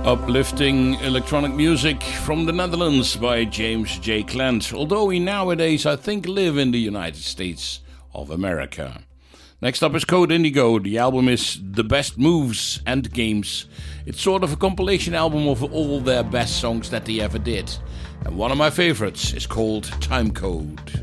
Uplifting electronic music from the Netherlands by James J. Clant, although he nowadays, I think, live in the United States of America. Next up is Code Indigo. The album is The Best Moves and Games. It's sort of a compilation album of all their best songs that they ever did. And one of my favorites is called Time Code.